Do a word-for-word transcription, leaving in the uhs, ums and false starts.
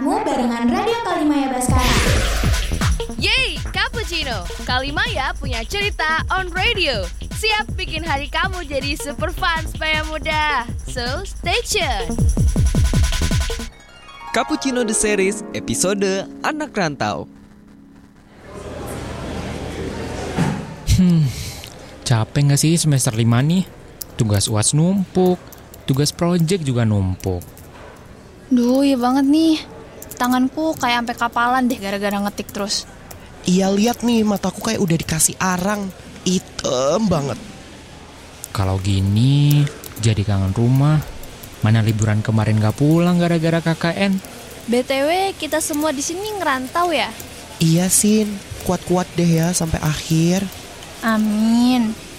semangatmu barengan Radio Kalimaya Baskara. Yeay, Cappuccino! Kalimaya punya cerita on radio. Siap bikin hari kamu jadi super fun supaya mudah. So, stay tune. Cappuccino The Series, episode Anak Rantau. Hmm, capek gak sih semester lima nih? Tugas U A S numpuk, tugas project juga numpuk. Duh, iya banget nih. Tanganku kayak sampai kapalan deh gara-gara ngetik terus. Iya, lihat nih, mataku kayak udah dikasih arang. Hitam banget. Kalau gini, jadi kangen rumah. Mana liburan kemarin gak pulang gara-gara K K N. B T W, kita semua di sini ngerantau ya? Iya, Sin. Kuat-kuat deh ya sampai akhir. Amin.